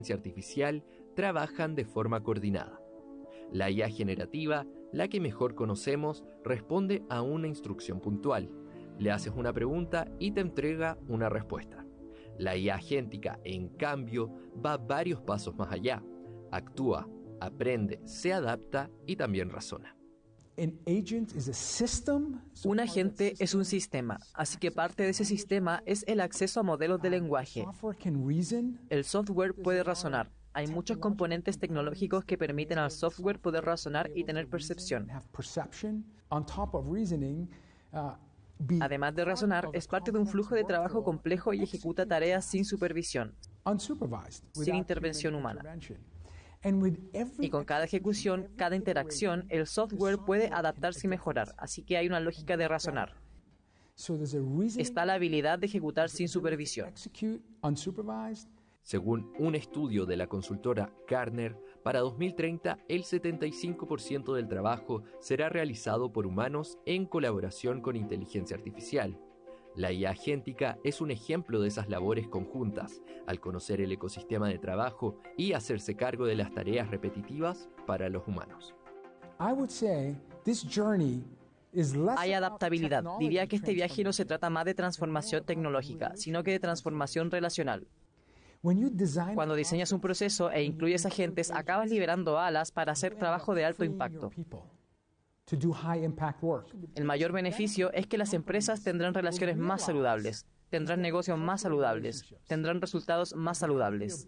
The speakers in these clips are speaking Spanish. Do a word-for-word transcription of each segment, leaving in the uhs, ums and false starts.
artificial trabajan de forma coordinada. La I A generativa, la que mejor conocemos, responde a una instrucción puntual. Le haces una pregunta y te entrega una respuesta. La I A agéntica, en cambio, va varios pasos más allá. Actúa, aprende, se adapta y también razona. Un agente es un sistema, así que parte de ese sistema es el acceso a modelos de lenguaje. El software puede razonar. Hay muchos componentes tecnológicos que permiten al software poder razonar y tener percepción. Además de razonar, es parte de un flujo de trabajo complejo y ejecuta tareas sin supervisión, sin intervención humana. Y con cada ejecución, cada interacción, el software puede adaptarse y mejorar, así que hay una lógica de razonar. Está la habilidad de ejecutar sin supervisión. Según un estudio de la consultora Gartner, para dos mil treinta el setenta y cinco por ciento del trabajo será realizado por humanos en colaboración con inteligencia artificial. La I A agéntica es un ejemplo de esas labores conjuntas, al conocer el ecosistema de trabajo y hacerse cargo de las tareas repetitivas para los humanos. Hay adaptabilidad. Diría que este viaje no se trata más de transformación tecnológica, sino que de transformación relacional. Cuando diseñas un proceso e incluyes agentes, acabas liberando alas para hacer trabajo de alto impacto. El mayor beneficio es que las empresas tendrán relaciones más saludables, tendrán negocios más saludables, tendrán resultados más saludables.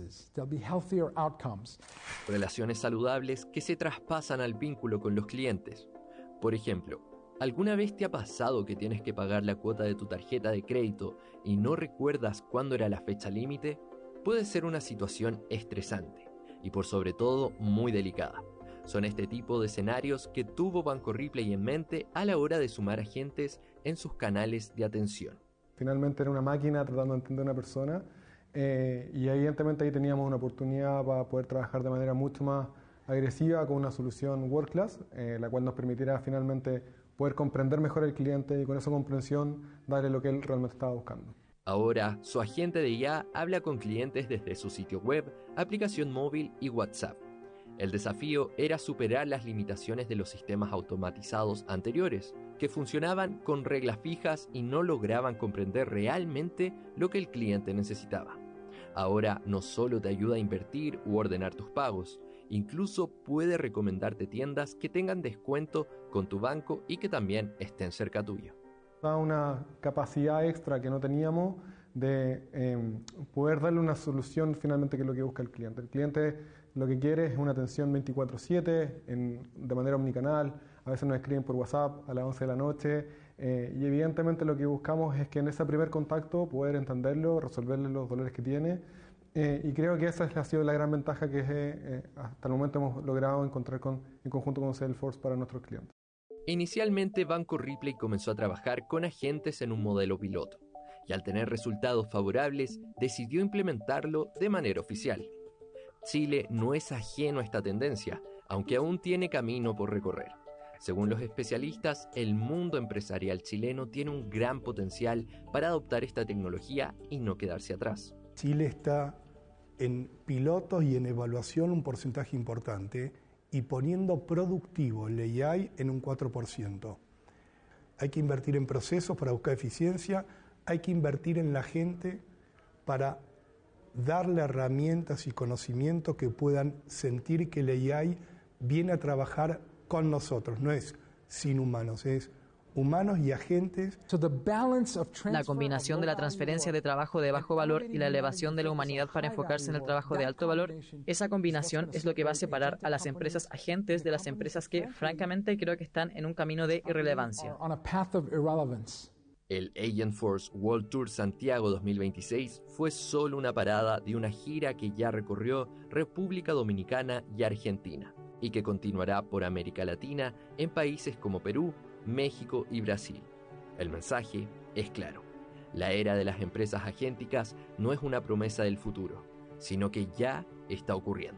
Relaciones saludables que se traspasan al vínculo con los clientes. Por ejemplo, ¿alguna vez te ha pasado que tienes que pagar la cuota de tu tarjeta de crédito y no recuerdas cuándo era la fecha límite? Puede ser una situación estresante y por sobre todo muy delicada. Son este tipo de escenarios que tuvo Banco Ripley en mente a la hora de sumar agentes en sus canales de atención. Finalmente era una máquina tratando de entender a una persona eh, y evidentemente ahí teníamos una oportunidad para poder trabajar de manera mucho más agresiva con una solución world class, eh, la cual nos permitiera finalmente poder comprender mejor al cliente y con esa comprensión darle lo que él realmente estaba buscando. Ahora, su agente de I A habla con clientes desde su sitio web, aplicación móvil y WhatsApp. El desafío era superar las limitaciones de los sistemas automatizados anteriores, que funcionaban con reglas fijas y no lograban comprender realmente lo que el cliente necesitaba. Ahora no solo te ayuda a invertir u ordenar tus pagos, incluso puede recomendarte tiendas que tengan descuento con tu banco y que también estén cerca tuyo. Da una capacidad extra que no teníamos de eh, poder darle una solución finalmente que es lo que busca el cliente. El cliente lo que quiere es una atención veinticuatro siete en, de manera omnicanal. A veces nos escriben por WhatsApp a las once de la noche eh, y evidentemente lo que buscamos es que en ese primer contacto poder entenderlo, resolverle los dolores que tiene eh, y creo que esa ha sido la gran ventaja que eh, hasta el momento hemos logrado encontrar con, en conjunto con Salesforce para nuestros clientes. Inicialmente, Banco Ripley comenzó a trabajar con agentes en un modelo piloto y al tener resultados favorables decidió implementarlo de manera oficial. Chile no es ajeno a esta tendencia, aunque aún tiene camino por recorrer. Según los especialistas, el mundo empresarial chileno tiene un gran potencial para adoptar esta tecnología y no quedarse atrás. Chile está en pilotos y en evaluación un porcentaje importante y poniendo productivo el A I en un cuatro por ciento. Hay que invertir en procesos para buscar eficiencia, hay que invertir en la gente para darle herramientas y conocimientos que puedan sentir que el A I viene a trabajar con nosotros, no es sin humanos, es humanos y agentes. La combinación de la transferencia de trabajo de bajo valor y la elevación de la humanidad para enfocarse en el trabajo de alto valor, esa combinación es lo que va a separar a las empresas agentes de las empresas que, francamente, creo que están en un camino de irrelevancia. El Agentforce World Tour Santiago dos mil veintiséis fue solo una parada de una gira que ya recorrió República Dominicana y Argentina, y que continuará por América Latina en países como Perú, México y Brasil. El mensaje es claro. La era de las empresas agénticas no es una promesa del futuro, sino que ya está ocurriendo.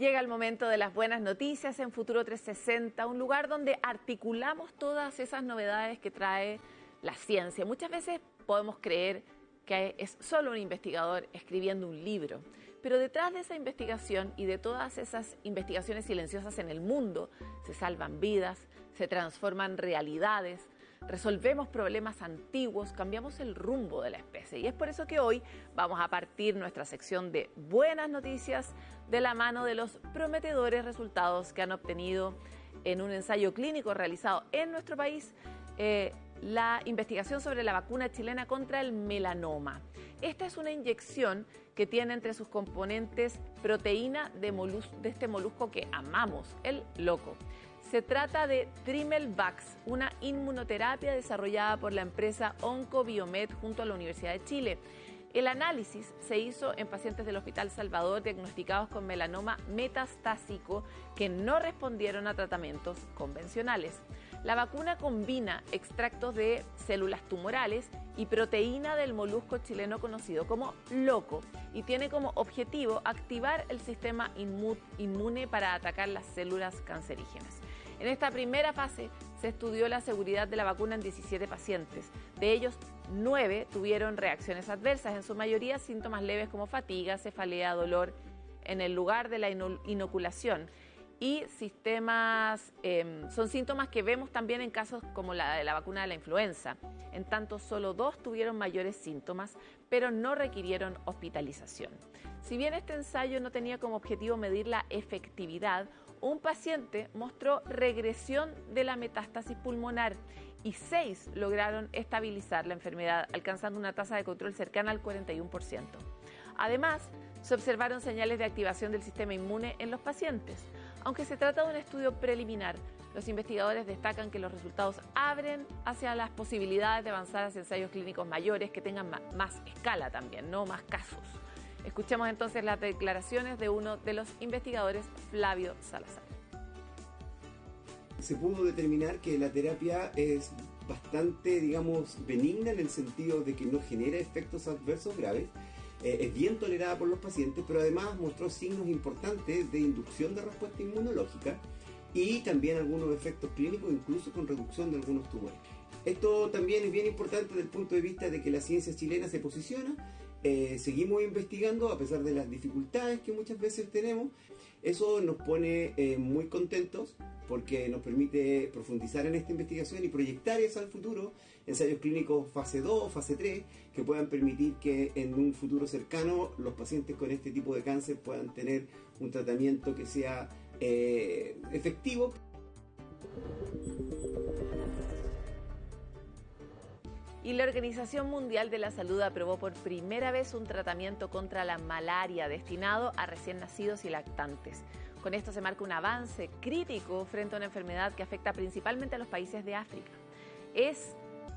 Llega el momento de las buenas noticias en Futuro trescientos sesenta, un lugar donde articulamos todas esas novedades que trae la ciencia. Muchas veces podemos creer que es solo un investigador escribiendo un libro, pero detrás de esa investigación y de todas esas investigaciones silenciosas en el mundo se salvan vidas, se transforman realidades, resolvemos problemas antiguos, cambiamos el rumbo de la especie. Y es por eso que hoy vamos a partir nuestra sección de buenas noticias de la mano de los prometedores resultados que han obtenido en un ensayo clínico realizado en nuestro país, eh, la investigación sobre la vacuna chilena contra el melanoma. Esta es una inyección que tiene entre sus componentes proteína de, molus de este molusco que amamos, el loco. Se trata de Trimelvax, una inmunoterapia desarrollada por la empresa Oncobiomed junto a la Universidad de Chile. El análisis se hizo en pacientes del Hospital Salvador diagnosticados con melanoma metastásico que no respondieron a tratamientos convencionales. La vacuna combina extractos de células tumorales y proteína del molusco chileno conocido como loco y tiene como objetivo activar el sistema inmune para atacar las células cancerígenas. En esta primera fase se estudió la seguridad de la vacuna en diecisiete pacientes. De ellos, nueve tuvieron reacciones adversas, en su mayoría síntomas leves como fatiga, cefalea, dolor en el lugar de la inoculación. Y sistemas, eh, son síntomas que vemos también en casos como la de la vacuna de la influenza. En tanto, solo dos tuvieron mayores síntomas, pero no requirieron hospitalización. Si bien este ensayo no tenía como objetivo medir la efectividad, un paciente mostró regresión de la metástasis pulmonar y seis lograron estabilizar la enfermedad, alcanzando una tasa de control cercana al cuarenta y uno por ciento. Además, se observaron señales de activación del sistema inmune en los pacientes. Aunque se trata de un estudio preliminar, los investigadores destacan que los resultados abren hacia las posibilidades de avanzar hacia ensayos clínicos mayores que tengan más escala también, no más casos. Escuchemos entonces las declaraciones de uno de los investigadores, Flavio Salazar. Se pudo determinar que la terapia es bastante, digamos, benigna en el sentido de que no genera efectos adversos graves. Eh, es bien tolerada por los pacientes, pero además mostró signos importantes de inducción de respuesta inmunológica y también algunos efectos clínicos, incluso con reducción de algunos tumores. Esto también es bien importante desde el punto de vista de que la ciencia chilena se posiciona. Eh, seguimos investigando a pesar de las dificultades que muchas veces tenemos. Eso nos pone eh, muy contentos porque nos permite profundizar en esta investigación y proyectar eso al futuro, ensayos clínicos fase dos, fase tres, que puedan permitir que en un futuro cercano los pacientes con este tipo de cáncer puedan tener un tratamiento que sea eh, efectivo. Y la Organización Mundial de la Salud aprobó por primera vez un tratamiento contra la malaria destinado a recién nacidos y lactantes. Con esto se marca un avance crítico frente a una enfermedad que afecta principalmente a los países de África. Es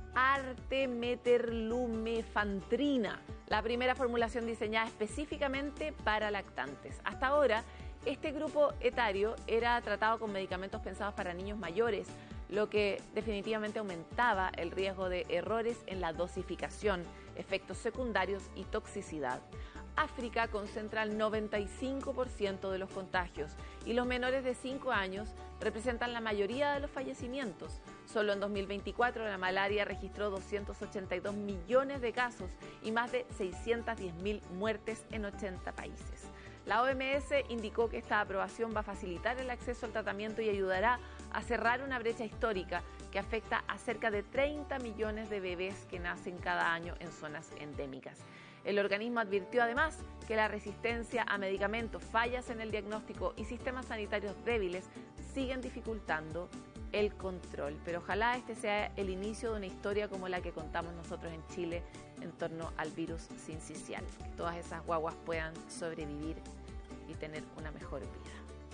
artemetherlumefantrina, la primera formulación diseñada específicamente para lactantes. Hasta ahora, este grupo etario era tratado con medicamentos pensados para niños mayores, lo que definitivamente aumentaba el riesgo de errores en la dosificación, efectos secundarios y toxicidad. África concentra el noventa y cinco por ciento de los contagios y los menores de cinco años representan la mayoría de los fallecimientos. Solo en dos mil veinticuatro la malaria registró doscientos ochenta y dos millones de casos y más de seiscientas diez mil muertes en ochenta países. La O M S indicó que esta aprobación va a facilitar el acceso al tratamiento y ayudará a cerrar una brecha histórica que afecta a cerca de treinta millones de bebés que nacen cada año en zonas endémicas. El organismo advirtió además que la resistencia a medicamentos, fallas en el diagnóstico y sistemas sanitarios débiles siguen dificultando el control. Pero ojalá este sea el inicio de una historia como la que contamos nosotros en Chile en torno al virus sincicial. Que todas esas guaguas puedan sobrevivir y tener una mejor vida.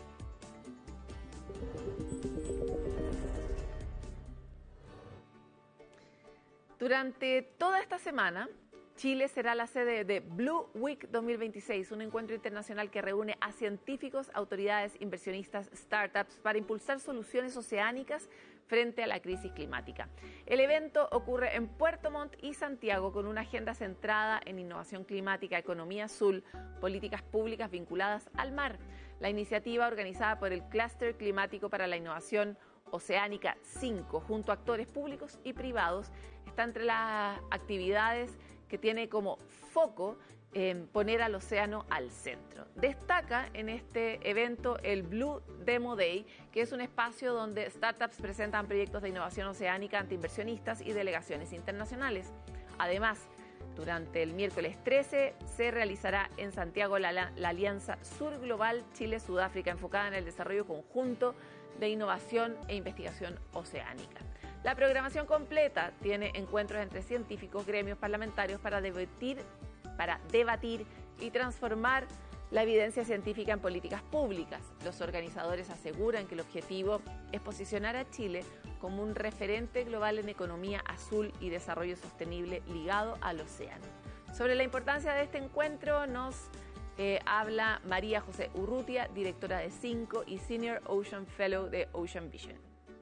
Durante toda esta semana, Chile será la sede de Blue Week dos mil veintiséis, un encuentro internacional que reúne a científicos, autoridades, inversionistas, startups para impulsar soluciones oceánicas frente a la crisis climática. El evento ocurre en Puerto Montt y Santiago con una agenda centrada en innovación climática, economía azul, políticas públicas vinculadas al mar. La iniciativa, organizada por el Clúster Climático para la Innovación Oceánica cinco, junto a actores públicos y privados, está entre las actividades que tiene como foco en poner al océano al centro. Destaca en este evento el Blue Demo Day, que es un espacio donde startups presentan proyectos de innovación oceánica ante inversionistas y delegaciones internacionales. Además, durante el miércoles trece se realizará en Santiago la, la, la Alianza Sur Global Chile-Sudáfrica, enfocada en el desarrollo conjunto de innovación e investigación oceánica. La programación completa tiene encuentros entre científicos, gremios parlamentarios para debatir para debatir y transformar la evidencia científica en políticas públicas. Los organizadores aseguran que el objetivo es posicionar a Chile como un referente global en economía azul y desarrollo sostenible ligado al océano. Sobre la importancia de este encuentro nos eh, habla María José Urrutia, directora de cinco y Senior Ocean Fellow de Ocean Vision.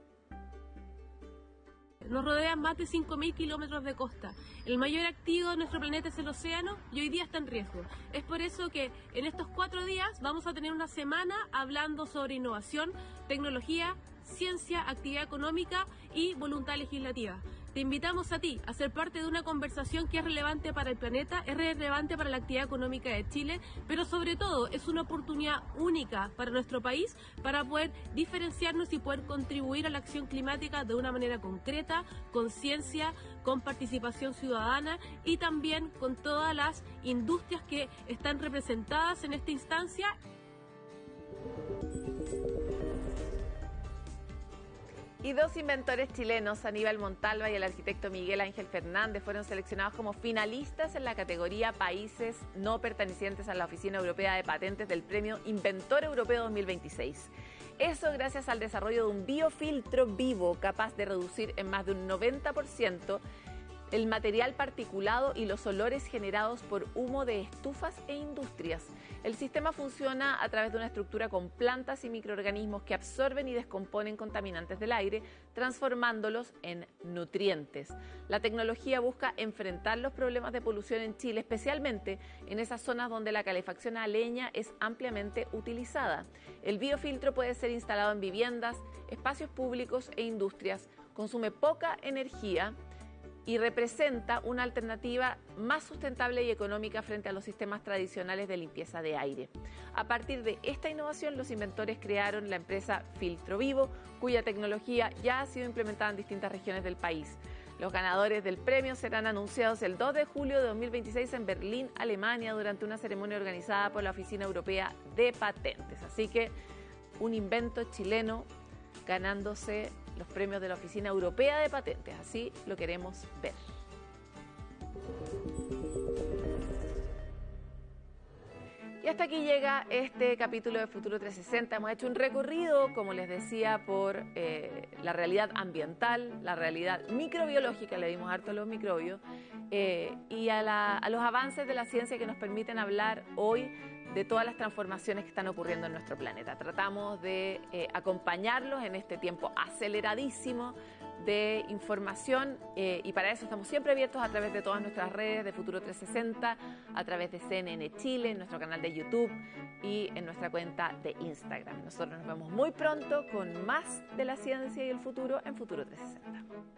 Nos rodean más de cinco mil kilómetros de costa. El mayor activo de nuestro planeta es el océano y hoy día está en riesgo. Es por eso que en estos cuatro días vamos a tener una semana hablando sobre innovación, tecnología, ciencia, actividad económica y voluntad legislativa. Te invitamos a ti a ser parte de una conversación que es relevante para el planeta, es relevante para la actividad económica de Chile, pero sobre todo es una oportunidad única para nuestro país para poder diferenciarnos y poder contribuir a la acción climática de una manera concreta, con ciencia, con participación ciudadana y también con todas las industrias que están representadas en esta instancia. Y dos inventores chilenos, Aníbal Montalva y el arquitecto Miguel Ángel Fernández, fueron seleccionados como finalistas en la categoría Países no pertenecientes a la Oficina Europea de Patentes del Premio Inventor Europeo dos mil veintiséis. Eso gracias al desarrollo de un biofiltro vivo capaz de reducir en más de un noventa por ciento el material particulado y los olores generados por humo de estufas e industrias. El sistema funciona a través de una estructura con plantas y microorganismos que absorben y descomponen contaminantes del aire, transformándolos en nutrientes. La tecnología busca enfrentar los problemas de polución en Chile, especialmente en esas zonas donde la calefacción a leña es ampliamente utilizada. El biofiltro puede ser instalado en viviendas, espacios públicos e industrias, consume poca energía y representa una alternativa más sustentable y económica frente a los sistemas tradicionales de limpieza de aire. A partir de esta innovación, los inventores crearon la empresa Filtro Vivo, cuya tecnología ya ha sido implementada en distintas regiones del país. Los ganadores del premio serán anunciados el dos de julio de dos mil veintiséis en Berlín, Alemania, durante una ceremonia organizada por la Oficina Europea de Patentes. Así que un invento chileno ganándose los premios de la Oficina Europea de Patentes. Así lo queremos ver. Y hasta aquí llega este capítulo de Futuro trescientos sesenta. Hemos hecho un recorrido, como les decía, por eh, la realidad ambiental, la realidad microbiológica, le dimos harto a los microbios, eh, y a, la, a los avances de la ciencia que nos permiten hablar hoy de todas las transformaciones que están ocurriendo en nuestro planeta. Tratamos de eh, acompañarlos en este tiempo aceleradísimo de información eh, y para eso estamos siempre abiertos a través de todas nuestras redes de Futuro trescientos sesenta, a través de C N N Chile, en nuestro canal de YouTube y en nuestra cuenta de Instagram. Nosotros nos vemos muy pronto con más de la ciencia y el futuro en Futuro trescientos sesenta.